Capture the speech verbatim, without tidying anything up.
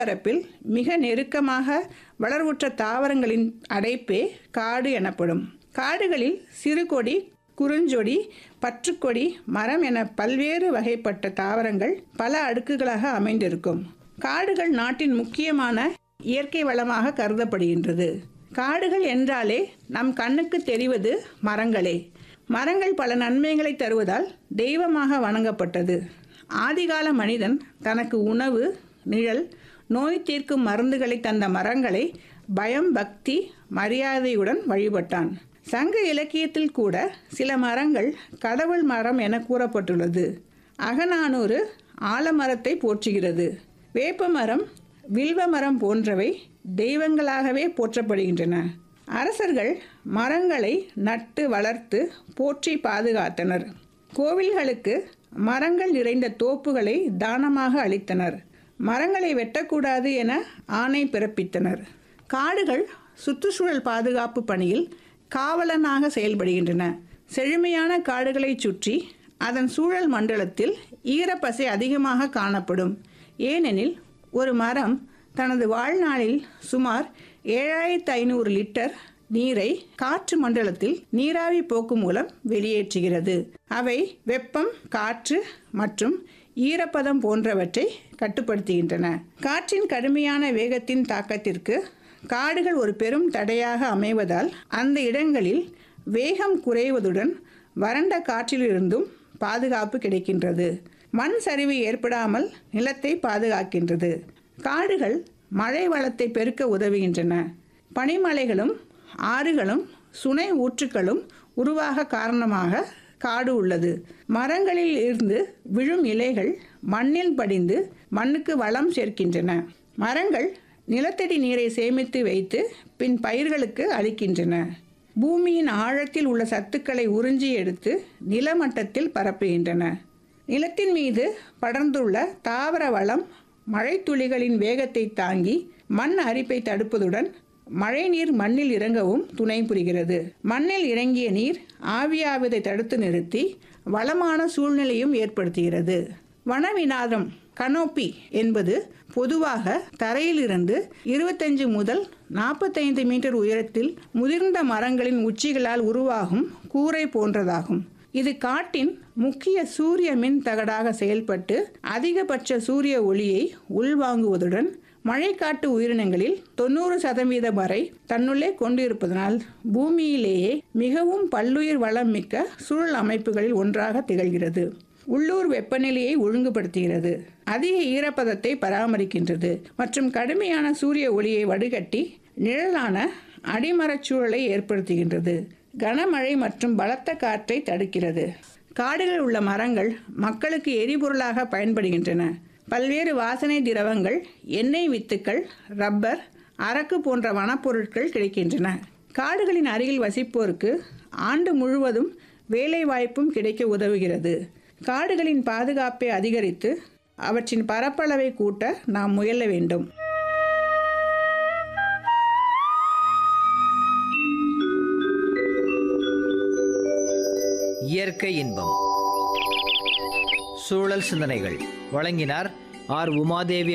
பரப்பில் மிக நெருக்கமாக வளர்வுற்ற தாவரங்களின் அடைப்பே காடு எனப்படும். காடுகளில் சிறுகொடி, குறுஞ்சொடி, பற்றுக்கொடி, மரம் என பல்வேறு வகைப்பட்ட தாவரங்கள் பல அடுக்குகளாக அமைந்திருக்கும். காடுகள் நாட்டின் முக்கியமான இயற்கை வளமாக கருதப்படுகின்றது. காடுகள் என்றாலே நம் கண்ணுக்கு தெரிவது மரங்களே. மரங்கள் பல நன்மைகளை தருவதால் தெய்வமாக வணங்கப்பட்டது. ஆதிகால மனிதன் தனக்கு உணவு, நிழல், நோய் தீர்க்கும் மருந்துகளை தந்த மரங்களை பயம், பக்தி, மரியாதையுடன் வழிபட்டான். சங்க இலக்கியத்தில் கூட சில மரங்கள் கடவுள் மரம் என கூறப்பட்டுள்ளது. அகநானூறு ஆலமரத்தை போற்றுகிறது. வேப்ப மரம், வில்வ மரம் போன்றவை தெய்வங்களாகவே போற்றப்படுகின்றன. அரசர்கள் மரங்களை நட்டு வளர்த்து போற்றி பாதுகாத்தனர். கோவில்களுக்கு மரங்கள் நிறைந்த தோப்புகளை தானமாக அளித்தனர். மரங்களை வெட்டக்கூடாது என ஆணை பிறப்பித்தனர். காடுகள் சுற்றுச்சூழல் பாதுகாப்பு பணியில் காவலனாக செயல்படுகின்றன. செழுமையான காடுகளை சுற்றி அதன் சூழல் மண்டலத்தில் ஈரப்பசை அதிகமாக காணப்படும். ஏனெனில் ஒரு மரம் தனது வாழ்நாளில் சுமார் ஏழாயிரத்து ஐநூறு லிட்டர் நீரை காற்று மண்டலத்தில் நீராவி போக்கு மூலம் வெளியேற்றுகிறது. அவை வெப்பம், காற்று மற்றும் ஈரப்பதம் போன்றவற்றை கட்டுப்படுத்துகின்றன. காற்றின் கடுமையான வேகத்தின் தாக்கத்திற்கு காடுகள் ஒரு பெரும் தடையாக அமைவதால் அந்த இடங்களில் வேகம் குறைவதுடன் வறண்ட காற்றிலிருந்தும் பாதுகாப்பு கிடைக்கின்றது. மண் சரிவு ஏற்படாமல் நிலத்தை பாதுகாக்கின்றது. காடுகள் மழை வளத்தை பெருக்க உதவுகின்றன. பனிமலைகளும் ஆறுகளும் சுனை ஊற்றுக்களும் உருவாக காரணமாக காடு உள்ளது. மரங்களில் இருந்து விழும் இலைகள் மண்ணில் படிந்து மண்ணுக்கு வளம் சேர்க்கின்றன. மரங்கள் நிலத்தடி நீரை சேமித்து வைத்து பின் பயிர்களுக்கு அளிக்கின்றன. பூமியின் ஆழத்தில் உள்ள சத்துக்களை உறிஞ்சி எடுத்து நிலமட்டத்தில் பரப்புகின்றன. நிலத்தின் மீது படர்ந்துள்ள தாவர வளம் மழை துளிகளின் வேகத்தை தாங்கி மண் அரிப்பை தடுப்பதுடன் மழை நீர் மண்ணில் இறங்கவும் துணை புரிகிறது. மண்ணில் இறங்கிய நீர் ஆவியாவதை தடுத்து நிறுத்தி வளமான சூழ்நிலையும் ஏற்படுத்துகிறது. வனவிநாதம் கனோப்பி என்பது பொதுவாக தரையிலிருந்து இருபத்தஞ்சு முதல் நாற்பத்தைந்து மீட்டர் உயரத்தில் முதிர்ந்த மரங்களின் உச்சிகளால் உருவாகும் கூரை போன்றதாகும். இது காட்டின் முக்கிய சூரிய மின் தகடாக செயல்பட்டு அதிகபட்ச சூரிய ஒளியை உள்வாங்குவதுடன் மழைக்காட்டு உயிரினங்களில் தொண்ணூறு சதவீதம் வரை தன்னுள்ளே கொண்டிருப்பதனால் பூமியிலேயே மிகவும் பல்லுயிர் வளம் மிக்க சூழல் அமைப்புகளில் ஒன்றாக திகழ்கிறது. உள்ளூர் வெப்பநிலையை ஒழுங்குபடுத்துகிறது, அதிக ஈரப்பதத்தை பராமரிக்கின்றது மற்றும் கடுமையான சூரிய ஒளியை வடிகட்டி நிழலான அடிமரச் சூழலை ஏற்படுத்துகின்றது. கனமழை மற்றும் பலத்த காற்றை தடுக்கிறது. காடுகளில் உள்ள மரங்கள் மக்களுக்கு எரிபொருளாக பயன்படுகின்றன. பல்வேறு வாசனை திரவங்கள், எண்ணெய் வித்துக்கள், ரப்பர், அரக்கு போன்ற வனப்பொருட்கள் கிடைக்கின்றன. காடுகளின் அருகில் வசிப்போருக்கு ஆண்டு முழுவதும் வேலை வாய்ப்பும் கிடைக்க உதவுகிறது. காடுகளின் பாதுகாப்பை அதிகரித்து அவற்றின் பரப்பளவை கூட்ட நாம் முயல வேண்டும். இயற்கை இன்பம். சூழல் சிந்தனைகள் வழங்கினார் ஆர் உமாதேவி